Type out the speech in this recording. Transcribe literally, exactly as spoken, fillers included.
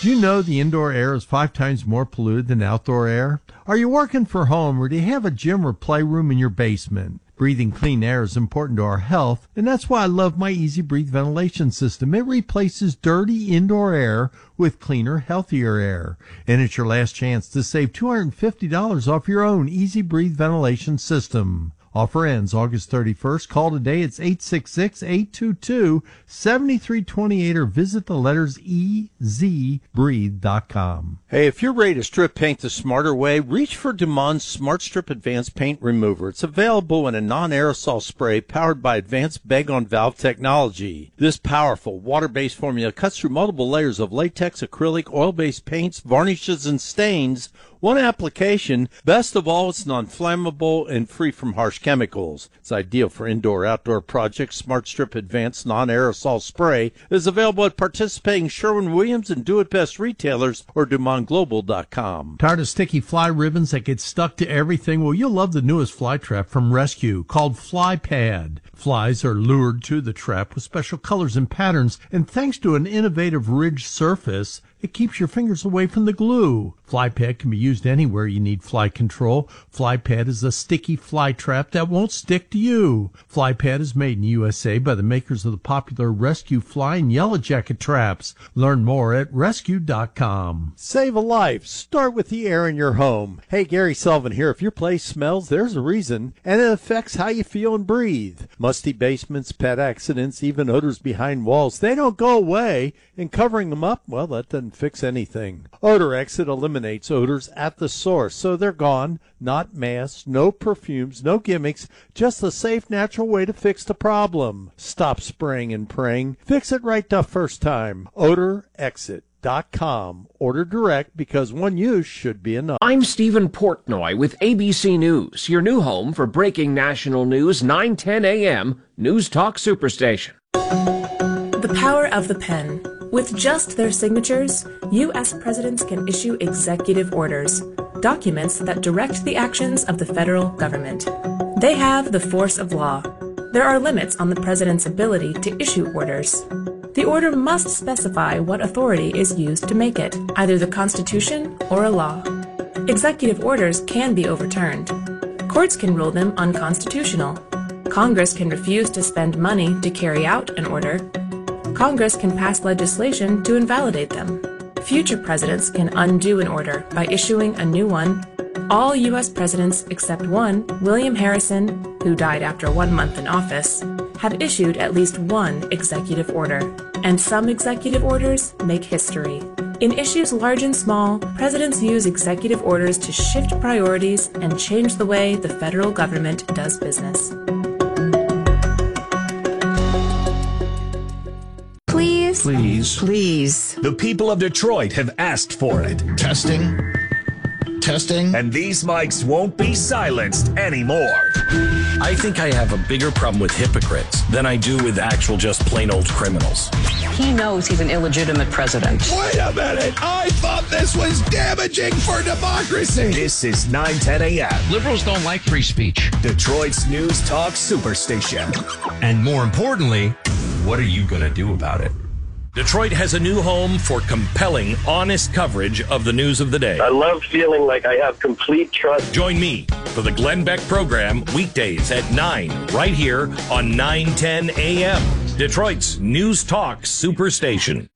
Do you know the indoor air is five times more polluted than outdoor air? Are you working from home, or do you have a gym or playroom in your basement? Breathing clean air is important to our health, and that's why I love my Easy Breathe ventilation system. It replaces dirty indoor air with cleaner, healthier air. And it's your last chance to save two hundred fifty dollars off your own Easy Breathe ventilation system. Offer ends August thirty-first. Call today. It's eight six six, eight two two, seven three two eight or visit the letters e z breathe dot com. Hey, if you're ready to strip paint the smarter way, reach for Demond's Smart Strip Advanced Paint Remover. It's available in a non-aerosol spray powered by advanced bag-on-valve technology. This powerful water-based formula cuts through multiple layers of latex, acrylic, oil-based paints, varnishes, and stains. One application. Best of all, it's non-flammable and free from harsh chemicals. It's ideal for indoor-outdoor projects. Smart Strip Advanced Non-Aerosol Spray is available at participating Sherwin-Williams and Do It Best retailers or Dumont Global dot com. Tired of sticky fly ribbons that get stuck to everything? Well, you'll love the newest fly trap from Rescue called Fly Pad. Flies are lured to the trap with special colors and patterns, and thanks to an innovative ridged surface, it keeps your fingers away from the glue. Fly Pad can be used anywhere you need fly control. Fly Pad is a sticky fly trap that won't stick to you. Fly Pad is made in U S A by the makers of the popular Rescue Fly and Yellow Jacket traps. Learn more at rescue dot com. Save a life. Start with the air in your home. Hey, Gary Sullivan here. If your place smells, there's a reason, and it affects how you feel and breathe. Musty basements, pet accidents, even odors behind walls, they don't go away, and covering them up, well, that doesn't fix anything. Odor Exit eliminates odors at the source, so they're gone. Not masks, no perfumes, no gimmicks, just a safe, natural way to fix the problem. Stop spraying and praying. Fix it right the first time. Odor Exit dot com. Order direct because one use should be enough. I'm Stephen Portnoy with A B C News, your new home for breaking national news, nine ten a.m. News Talk Superstation. The power of the pen. With just their signatures, U S presidents can issue executive orders, documents that direct the actions of the federal government. They have the force of law. There are limits on the president's ability to issue orders. The order must specify what authority is used to make it, either the Constitution or a law. Executive orders can be overturned. Courts can rule them unconstitutional. Congress can refuse to spend money to carry out an order. Congress can pass legislation to invalidate them. Future presidents can undo an order by issuing a new one. All U S presidents except one, William Harrison, who died after one month in office, have issued at least one executive order. And some executive orders make history. In issues large and small, presidents use executive orders to shift priorities and change the way the federal government does business. Please. Please. Please. The people of Detroit have asked for it. Testing. Testing. And these mics won't be silenced anymore. I think I have a bigger problem with hypocrites than I do with actual just plain old criminals. He knows he's an illegitimate president. Wait a minute. I thought this was damaging for democracy. This is nine ten a.m. Liberals don't like free speech. Detroit's News Talk Superstation. And more importantly, what are you going to do about it? Detroit has a new home for compelling, honest coverage of the news of the day. I love feeling like I have complete trust. Join me for the Glenn Beck program weekdays at nine, right here on nine ten a.m. Detroit's News Talk Superstation.